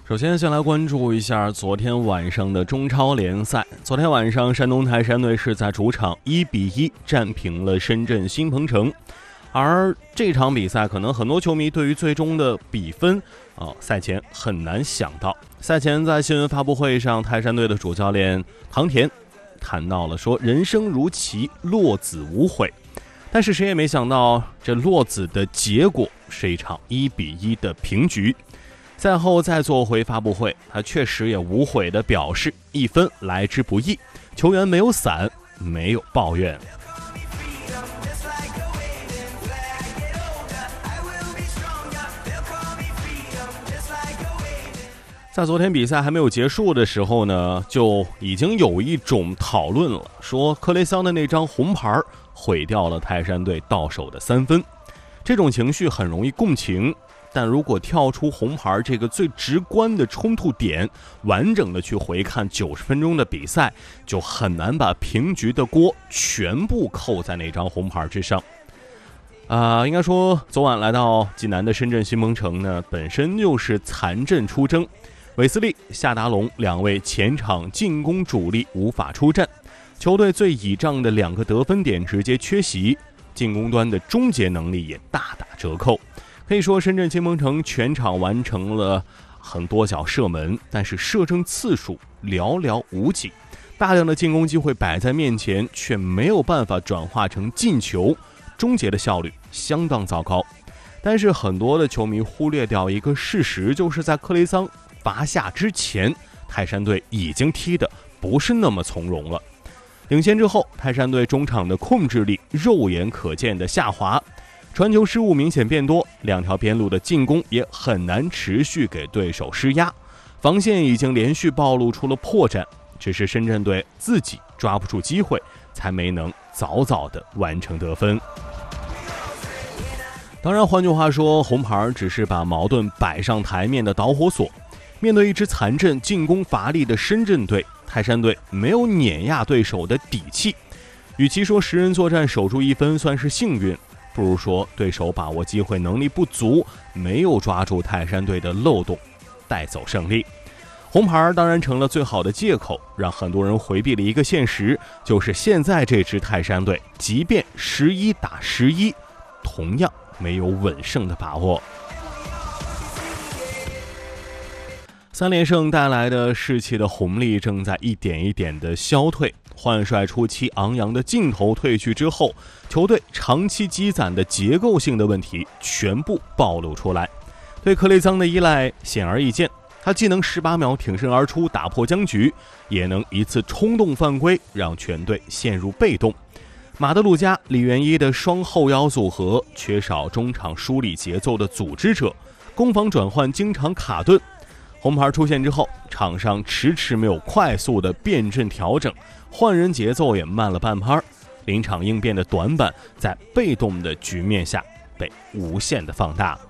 首先来关注一下昨天晚上的中超联赛。昨天晚上山东泰山队是在主场1-1战平了深圳新鹏城，而这场比赛可能很多球迷对于最终的比分赛前很难想到。赛前在新闻发布会上，泰山队的主教练唐田谈到了说人生如棋，落子无悔，但是谁也没想到这落子的结果是一场1-1的平局。赛后再做回发布会，他确实也无悔地表示1分来之不易，球员没有散，没有抱怨。在昨天比赛还没有结束的时候呢，就已经有一种讨论了，说克雷桑的那张红牌毁掉了泰山队到手的3分。这种情绪很容易共情，但如果跳出红牌这个最直观的冲突点，完整的去回看90分钟的比赛，就很难把平局的锅全部扣在那张红牌之上。应该说昨晚来到济南的深圳新鹏城呢，本身就是残阵出征，韦斯利、夏达龙两位前场进攻主力无法出战，球队最倚仗的2个得分点直接缺席，进攻端的终结能力也大打折扣。可以说深圳新鹏城全场完成了很多脚射门，但是射正次数寥寥无几，大量的进攻机会摆在面前，却没有办法转化成进球，终结的效率相当糟糕。但是很多的球迷忽略掉一个事实，就是在克雷桑罚下之前，泰山队已经踢得不是那么从容了。领先之后，泰山队中场的控制力肉眼可见的下滑，传球失误明显变多，2条边路的进攻也很难持续给对手施压，防线已经连续暴露出了破绽，只是深圳队自己抓不住机会，才没能早早的完成得分。当然换句话说，红牌只是把矛盾摆上台面的导火索。面对一支残阵进攻乏力的深圳队，泰山队没有碾压对手的底气。与其说10人作战守住1分算是幸运，不如说对手把握机会能力不足，没有抓住泰山队的漏洞，带走胜利。红牌当然成了最好的借口，让很多人回避了一个现实，就是现在这支泰山队即便11打11，同样没有稳胜的把握。3连胜带来的士气的红利正在一点一点的消退，换帅初期昂扬的劲头退去之后，球队长期积攒的结构性的问题全部暴露出来。对克雷桑的依赖显而易见，他既能18秒挺身而出打破僵局，也能一次冲动犯规让全队陷入被动。马德鲁加、李元一的双后腰组合缺少中场梳理节奏的组织者，攻防转换经常卡顿。红牌出现之后，场上迟迟没有快速的变阵调整，换人节奏也慢了半拍，临场应变的短板在被动的局面下被无限的放大。